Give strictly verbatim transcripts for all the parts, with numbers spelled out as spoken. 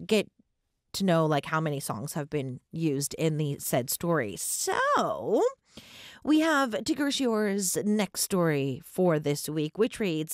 get to know like how many songs have been used in the said story. So we have Tigger Shior's next story for this week, which reads,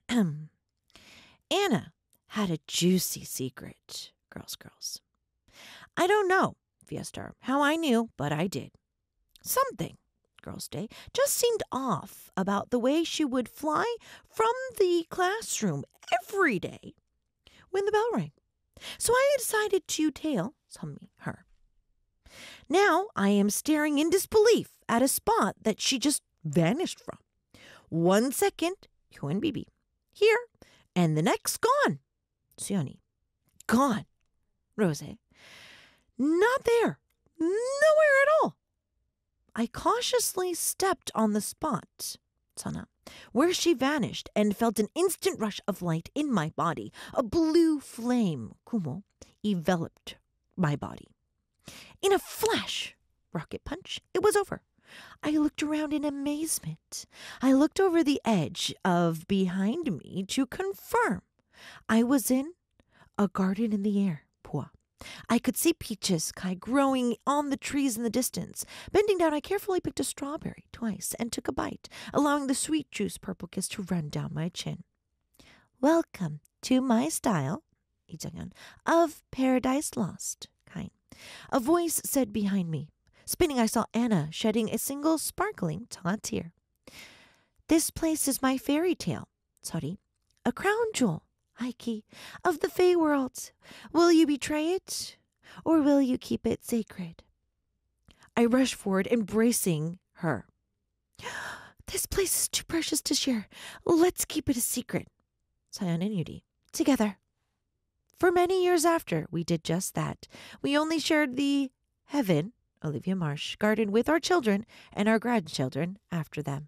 Anna had a juicy secret. Girls, girls. I don't know, Fiestar, how I knew, but I did. Something, Girls' Day, just seemed off about the way she would fly from the classroom every day when the bell rang. So I decided to tell some her. Now I am staring in disbelief at a spot that she just vanished from. One second, Hyun Bibi, here, and the next gone. Seoni, gone. Rose, not there, nowhere at all. I cautiously stepped on the spot, Sana, where she vanished, and felt an instant rush of light in my body. A blue flame, Kumo, enveloped my body. In a flash, rocket punch, it was over. I looked around in amazement. I looked over the edge of behind me to confirm. I was in a garden in the air, Pua. I could see peaches Kai growing on the trees in the distance. Bending down, I carefully picked a strawberry twice and took a bite, allowing the sweet juice purple kiss to run down my chin. Welcome to my style, Lee of Paradise Lost, Kai. A voice said behind me. Spinning, I saw Anna shedding a single sparkling tear. This place is my fairy tale, sorry, a crown jewel. Heike, of the Fey world. Will you betray it, or will you keep it sacred? I rushed forward, embracing her. This place is too precious to share. Let's keep it a secret. Sayon and Yudi, together. For many years after, we did just that. We only shared the heaven, Olivia Marsh, garden with our children and our grandchildren after them.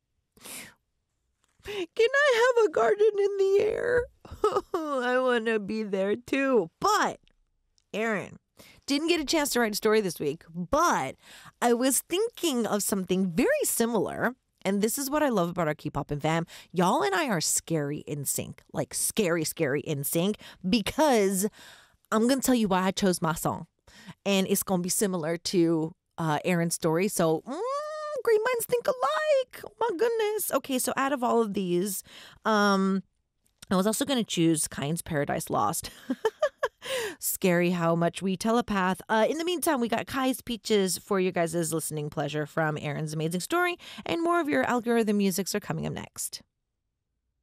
Can I have a garden in the air? I want to be there too. But, Aaron, didn't get a chance to write a story this week, but I was thinking of something very similar. And this is what I love about our K-pop and fam. Y'all and I are scary in sync, like scary, scary in sync, because I'm going to tell you why I chose my song. And it's going to be similar to uh, Aaron's story. So, mm, great minds think alike. Oh my goodness. Okay, so out of all of these, um, I was also going to choose Kai's Paradise Lost. Scary how much we telepath. Uh, in the meantime, we got Kai's Peaches for you guys' listening pleasure from Aaron's amazing story, and more of your algorithm musics are coming up next.